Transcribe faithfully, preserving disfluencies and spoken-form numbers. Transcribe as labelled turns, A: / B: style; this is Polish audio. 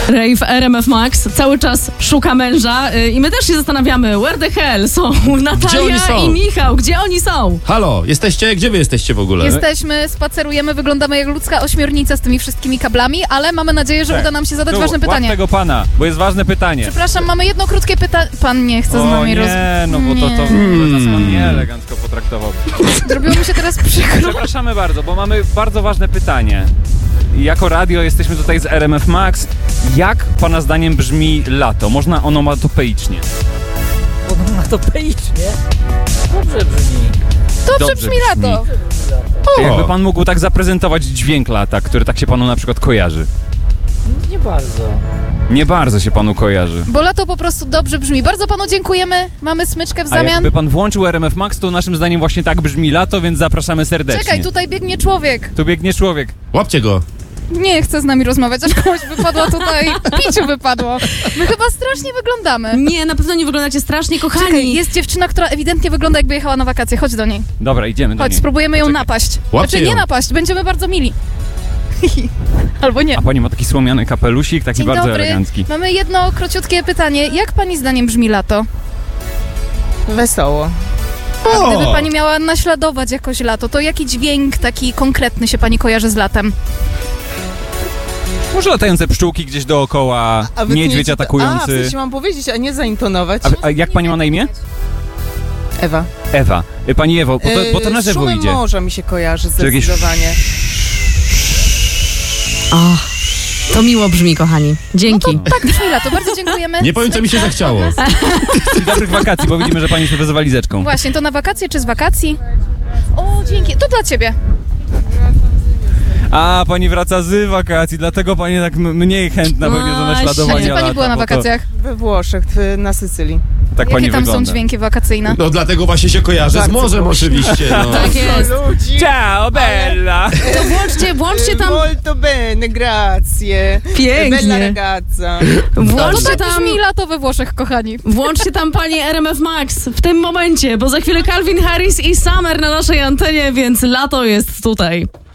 A: Rave R M F Max cały czas szuka męża yy, i my też się zastanawiamy, where the hell są Natalia
B: są?
A: i Michał, gdzie oni są?
B: Halo, jesteście? Gdzie wy jesteście w ogóle?
C: Jesteśmy, spacerujemy, wyglądamy jak ludzka ośmiornica z tymi wszystkimi kablami, ale mamy nadzieję, że
D: Tak.
C: uda nam się zadać
D: Tu,
C: ważne pytanie.
D: Łap tego pana, bo jest ważne pytanie.
C: Przepraszam, mamy jedno krótkie pytanie. Pan nie chce z
D: O
C: nami roz...
D: nie, no bo to, to, to
B: Hmm.
D: nas pan nieelegancko potraktował.
C: Zrobiło mi się teraz przykro.
D: Przepraszamy bardzo, bo mamy bardzo ważne pytanie. Jako radio jesteśmy tutaj z R M F Max. Jak pana zdaniem brzmi lato? Można onomatopeicznie.
E: Onomatopeicznie? Dobrze brzmi.
C: Dobrze,
D: Dobrze
C: brzmi
D: brzmi.
C: lato.
B: O,
D: Jakby pan mógł tak zaprezentować dźwięk lata, który tak się panu na przykład kojarzy.
E: Nie bardzo.
D: Nie bardzo się panu kojarzy.
C: Bo lato po prostu dobrze brzmi. Bardzo panu dziękujemy. Mamy smyczkę w
D: A
C: zamian.
D: jakby pan włączył R M F Max, to naszym zdaniem właśnie tak brzmi lato, więc zapraszamy serdecznie.
C: Czekaj, tutaj biegnie człowiek.
D: Tu biegnie człowiek.
B: łapcie go.
C: Nie chce z nami rozmawiać, aż komuś wypadło tutaj. Piciu wypadło. My chyba strasznie wyglądamy.
A: Nie, na pewno nie wyglądacie strasznie, kochani.
C: Czekaj, jest dziewczyna, która ewidentnie wygląda, jakby jechała na wakacje. Chodź do niej.
D: Dobra, idziemy do
C: Chodź,
D: niej.
C: spróbujemy ją
D: Poczekaj.
C: napaść.
B: Łapcie
C: Znaczy nie
B: ją.
C: napaść, będziemy bardzo mili. Albo nie.
D: A pani ma taki słomiany kapelusik, taki
C: Dzień
D: bardzo
C: dobry.
D: elegancki.
C: Mamy jedno króciutkie pytanie. Jak pani zdaniem brzmi lato?
F: Wesoło.
C: A gdyby pani miała naśladować jakoś lato, to jaki dźwięk taki konkretny się pani kojarzy z latem?
D: Może latające pszczółki gdzieś dookoła,
F: A wy
D: niedźwiedź
F: nie- A, w
D: atakujący.
F: sensie mam powiedzieć, a nie zaintonować.
D: A, a jak pani ma na imię?
F: Ewa.
D: Ewa. Y, Pani Ewo, bo to, bo to na
F: E,
D: drzewo
F: szumem
D: idzie.
F: morza mi się kojarzy
D: Czy jakieś-
F: zdecydowanie.
A: O, to miło brzmi, kochani. Dzięki.
C: No to tak brzmi lato. Bardzo dziękujemy.
B: Nie powiem, co mi się zachciało.
D: I dobrych wakacji, bo widzimy, że pani się z walizeczką.
C: Właśnie, to na wakacje czy z wakacji? O, dzięki. To dla ciebie.
D: A, pani wraca z wakacji, dlatego pani tak m- mniej chętna pewnie do
A: Właśnie.
D: naśladowania
C: Gdzie pani
D: lata,
C: była na
D: bo to-
C: wakacjach?
F: We Włoszech, w- na Sycylii.
D: Tak pani
C: Jakie tam
D: wygląda.
C: są dźwięki wakacyjne?
B: No dlatego właśnie się kojarzę z
F: Bardzo
B: morzem
F: proszę.
B: oczywiście. No.
A: Tak jest.
F: Ludzi.
D: Ciao, Bella!
A: To włączcie, włączcie tam,
F: Molto bene, grazie.
A: Pięknie.
F: Bella ragazza.
C: To
A: włączcie
C: tak
A: tam,
C: brzmi lato we Włoszech, kochani.
A: włączcie tam pani R M F Max w tym momencie, bo za chwilę Calvin Harris i Summer na naszej antenie, więc lato jest tutaj.